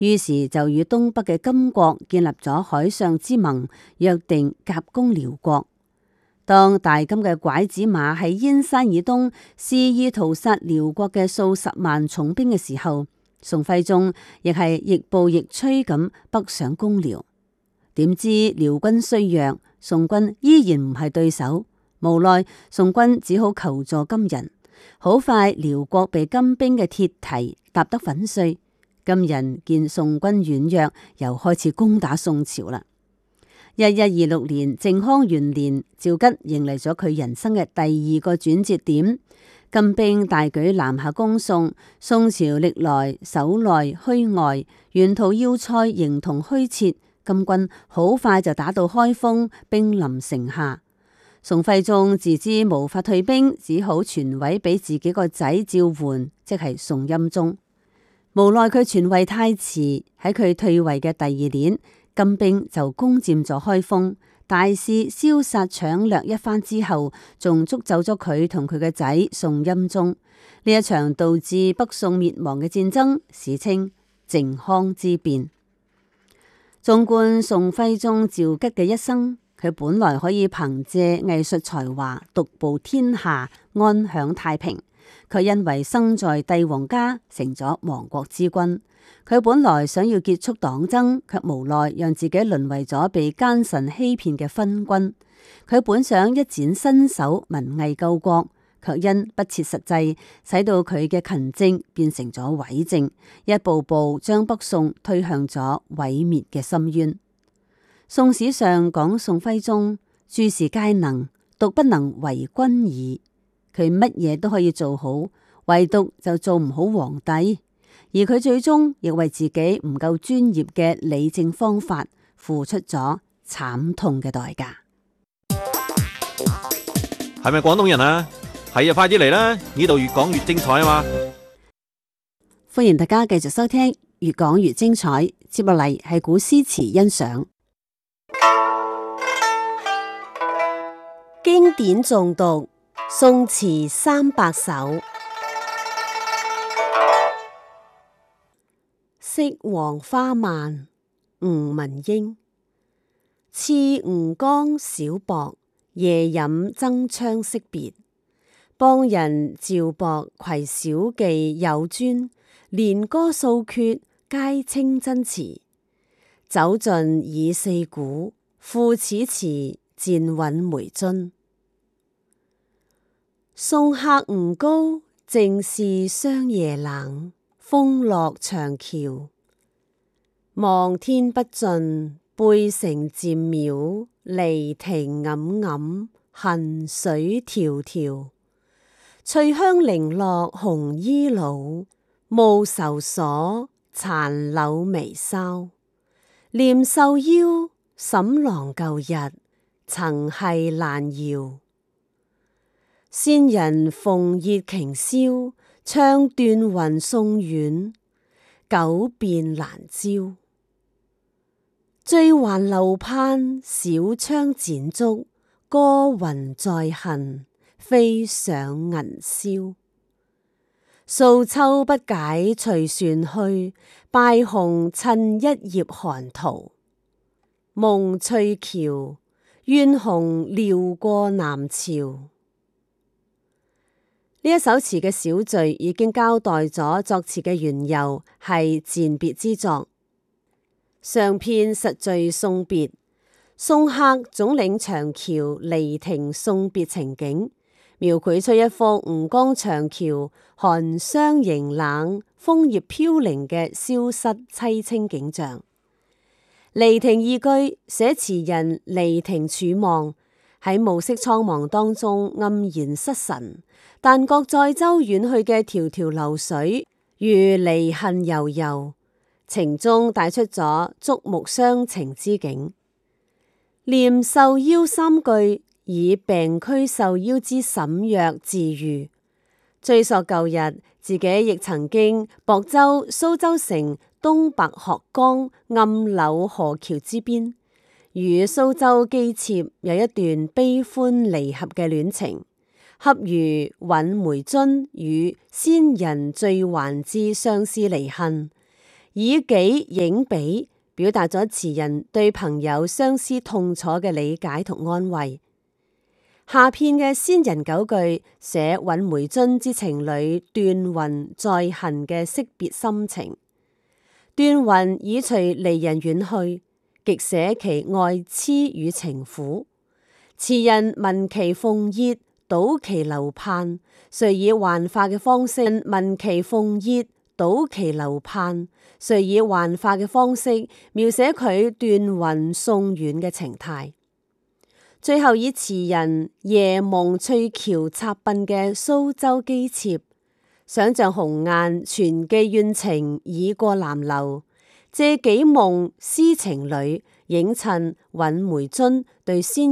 於是就與東北嘅金國建立咗海上之盟，約定夾攻遼國。當大金嘅拐子馬喺燕山以東肆意屠殺遼國嘅數十萬重兵嘅時候，宋徽宗亦係亦步亦趨咁北上攻遼。點知遼軍衰弱，宋軍依然唔係對手，無奈宋軍只好求助金人。好快遼國被金兵嘅鐵蹄踏得粉碎。金人見宋軍軟弱，又開始攻打宋朝啦。1126年靖康元年，趙吉迎嚟咗佢人生嘅第二個轉折點。金兵大舉南下攻宋，宋朝歷來守內虛外，沿途要塞形同虛設，金軍好快就打到開封，兵臨城下。宋徽宗自知無法退兵，只好傳位俾自己個仔趙桓，即係宋欽宗。無奈佢傳位太遲，喺佢退位嘅第二年，金兵就攻佔咗開封，大肆燒殺搶掠一番之後，仲捉走咗佢同佢嘅仔宋欽宗。呢一場導致北宋滅亡嘅戰爭，史稱靖康之變。縱觀宋徽宗趙吉嘅一生，佢本來可以憑借藝術才華獨步天下，安享太平。佢因為生在帝王家，成咗亡國之君。佢本來想要結束黨爭，卻無奈讓自己淪為咗被奸臣欺騙嘅昏君。佢本想一展身手，文藝救國，卻因不切實際，使到佢嘅勤政變成咗偽政，一步步將北宋推向咗毀滅嘅深淵。宋史上講宋徽宗諸事皆能，獨不能為君矣。佢乜嘢都可以做好，唯獨就做唔好皇帝，而佢最終亦為自己唔夠專業嘅理政方法付出咗慘痛嘅代價。 係咪廣東人啊？係啊，快啲嚟啦！呢度越講越精彩啊嘛！ 歡迎大家繼續收聽越講越精彩，接落嚟係古詩詞欣賞。經典誦讀，宋詞300首。惜黃花慢，吳文英。次吳江小泊，夜飲爭昌惜別。邦人趙博攜小伎有專，連歌數闕，皆稱真詞。酒盡已四鼓，賦此詞，漸韻梅津。送客吳高，正是霜夜冷。風落長橋，望天不盡，背城漸渺。離亭黯黯，恨水迢迢。翠香零落紅衣老，暮愁鎖，殘柳眉梢。念瘦腰，沈郎舊日，曾繫蘭瑤。仙人鳳葉瓊簫，唱斷雲送遠，久變蘭招。醉還樓畔，小窗剪燭，歌雲再恨，飛上銀霄。素秋不解隨船去，拜紅襯一葉寒桃。夢翠橋，怨紅撩過南朝。呢一首詞嘅小序已經交代咗作詞嘅緣由，係餞別之作。上片實敘送別，送客總領長橋離亭送別情景，描繪出一幅吳江長橋寒霜凝冷、楓葉飄零嘅消失凄清景象。離亭二句寫詞人離亭處望，喺暮色蒼茫當中黯然失神，但覺載舟遠去嘅條條流水如離恨悠悠，情中帶出咗觸目傷情之景。念瘦腰三句以病軀瘦腰之沈約自喻，追溯舊日自己亦曾經泊舟蘇州城東白鶴江暗柳河橋之邊，與蘇州姬妾有一段悲歡離合嘅戀情，恰如韻梅津與仙人醉還之相思離恨， 以己影彼，表達咗詞人對朋友相思痛楚嘅理解同安慰。下片嘅先人九句寫尹梅津之情侶段雲在恨嘅惜別心情。段雲已隨離人遠去，極寫其愛痴與情苦。詞人聞其鳳熱，睹其流盼，遂以幻化嘅方式聞其鳳熱，睹其流盼，遂以幻化嘅方式描寫佢斷雲送遠嘅情態。最後以詞人夜夢翠橋插鬢嘅蘇州姬妾，想像紅顏傳寄怨情已過南樓，借幾夢思情侶，映襯尹梅津對先